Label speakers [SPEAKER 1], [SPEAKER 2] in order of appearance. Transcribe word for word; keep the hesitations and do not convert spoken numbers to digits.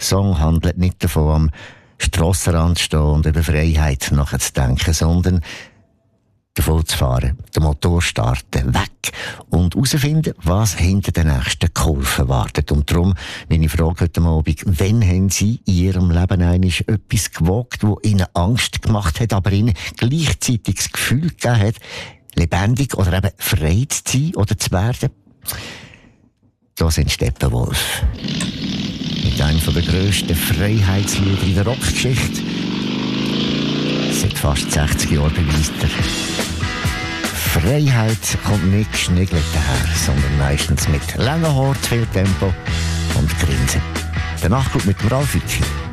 [SPEAKER 1] Song handelt nicht davon, am Strassenrand zu stehen und über Freiheit nachzudenken, sondern davon zu fahren, den Motor starten, weg und herausfinden, was hinter der nächsten Kurve wartet. Und darum meine Frage heute Abend: Wann haben Sie in Ihrem Leben einmal etwas gewagt, das Ihnen Angst gemacht hat, aber Ihnen gleichzeitig das Gefühl gegeben hat, lebendig oder eben frei zu sein oder zu werden? Da sind Steppenwolf. Mit einem der grössten Freiheitslieder in der Rockgeschichte. Seit fast sechzig Jahren beweist er: Freiheit kommt nicht geschniegelt daher, sondern meistens mit langen Haaren, zu viel Tempo und Grinsen. Der Nachklub mit dem Ralf Wicki.